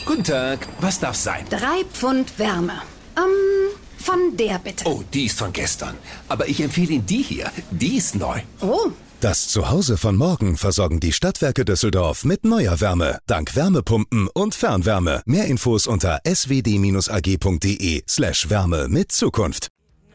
Guten Tag, was darf sein? 3 Pfund Wärme. Von der bitte. Oh, die ist von gestern. Aber ich empfehle Ihnen die hier. Die ist neu. Oh. Das Zuhause von morgen versorgen die Stadtwerke Düsseldorf mit neuer Wärme. Dank Wärmepumpen und Fernwärme. Mehr Infos unter swd-ag.de/Wärme mit Zukunft.